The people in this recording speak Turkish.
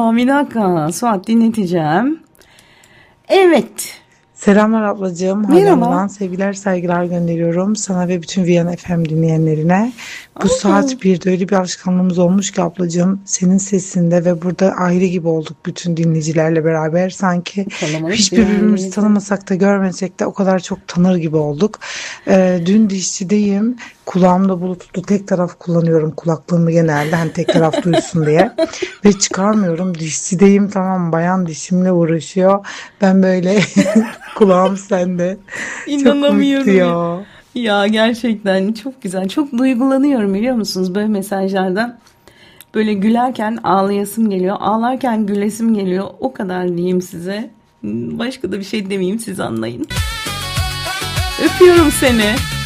Aa, bir dakika Suat, dinleteceğim. Evet. Selamlar ablacığım. Merhaba. Hollanda'dan sevgiler saygılar gönderiyorum sana ve bütün Viyana FM dinleyenlerine. Bu Aa, saat 1'de öyle bir alışkanlığımız olmuş ki ablacığım, senin sesinde ve burada aile gibi olduk bütün dinleyicilerle beraber. Sanki kalabalık hiç bir birbirimizi aileyiz. tanımasak da görmesek de o kadar çok tanır gibi olduk. Dün dişçideyim. Kulağımda Bluetooth'lu tek taraf kullanıyorum kulaklığımı genelde, hani tek taraf duysun diye, ve çıkarmıyorum. Dişçideyim, tamam, bayan dişimle uğraşıyor. Ben böyle kulağım sende. Çok komikti İnanamıyorum ya. ya. Ya gerçekten çok güzel. Çok duygulanıyorum, biliyor musunuz? Böyle mesajlardan. Böyle gülerken ağlayasım geliyor. Ağlarken gülesim geliyor. O kadar diyeyim size. Başka da bir şey demeyeyim, siz anlayın. Öpüyorum seni.